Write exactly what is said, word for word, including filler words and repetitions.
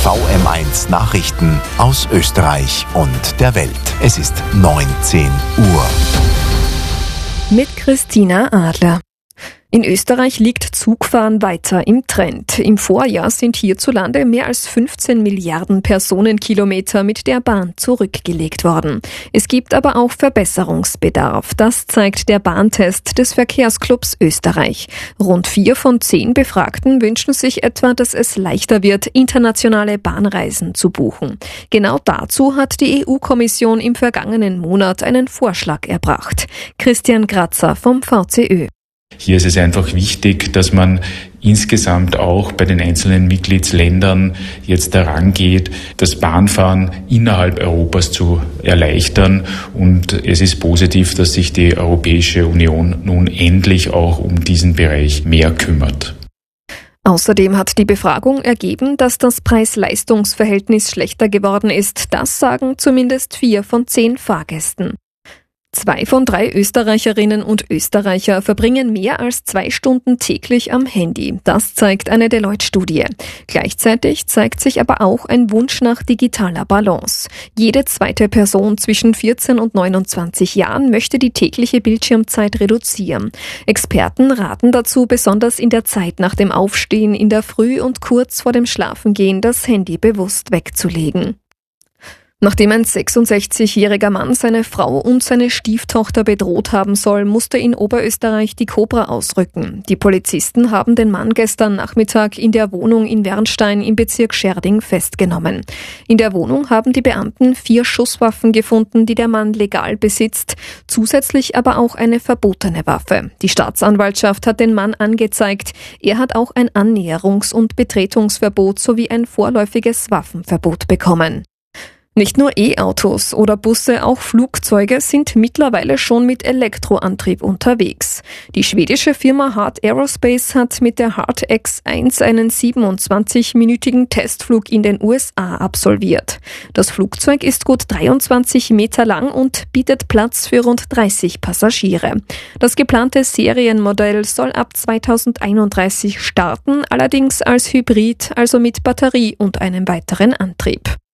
V M eins Nachrichten aus Österreich und der Welt. Es ist neunzehn Uhr. Mit Christina Adler. In Österreich liegt Zugfahren weiter im Trend. Im Vorjahr sind hierzulande mehr als fünfzehn Milliarden Personenkilometer mit der Bahn zurückgelegt worden. Es gibt aber auch Verbesserungsbedarf. Das zeigt der Bahntest des Verkehrsclubs Österreich. Rund vier von zehn Befragten wünschen sich etwa, dass es leichter wird, internationale Bahnreisen zu buchen. Genau dazu hat die E U-Kommission im vergangenen Monat einen Vorschlag erbracht. Christian Grazer vom V C Ö. Hier ist es einfach wichtig, dass man insgesamt auch bei den einzelnen Mitgliedsländern jetzt daran geht, das Bahnfahren innerhalb Europas zu erleichtern. Und es ist positiv, dass sich die Europäische Union nun endlich auch um diesen Bereich mehr kümmert. Außerdem hat die Befragung ergeben, dass das Preis-Leistungs-Verhältnis schlechter geworden ist. Das sagen zumindest vier von zehn Fahrgästen. Zwei von drei Österreicherinnen und Österreicher verbringen mehr als zwei Stunden täglich am Handy. Das zeigt eine Deloitte-Studie. Gleichzeitig zeigt sich aber auch ein Wunsch nach digitaler Balance. Jede zweite Person zwischen vierzehn und neunundzwanzig Jahren möchte die tägliche Bildschirmzeit reduzieren. Experten raten dazu, besonders in der Zeit nach dem Aufstehen in der Früh und kurz vor dem Schlafengehen das Handy bewusst wegzulegen. Nachdem ein sechsundsechzigjähriger Mann seine Frau und seine Stieftochter bedroht haben soll, musste in Oberösterreich die Cobra ausrücken. Die Polizisten haben den Mann gestern Nachmittag in der Wohnung in Wernstein im Bezirk Scherding festgenommen. In der Wohnung haben die Beamten vier Schusswaffen gefunden, die der Mann legal besitzt, zusätzlich aber auch eine verbotene Waffe. Die Staatsanwaltschaft hat den Mann angezeigt. Er hat auch ein Annäherungs- und Betretungsverbot sowie ein vorläufiges Waffenverbot bekommen. Nicht nur E-Autos oder Busse, auch Flugzeuge sind mittlerweile schon mit Elektroantrieb unterwegs. Die schwedische Firma Heart Aerospace hat mit der Heart X eins einen siebenundzwanzigminütigen Testflug in den U S A absolviert. Das Flugzeug ist gut dreiundzwanzig Meter lang und bietet Platz für rund dreißig Passagiere. Das geplante Serienmodell soll ab zweitausendeinunddreißig starten, allerdings als Hybrid, also mit Batterie und einem weiteren Antrieb.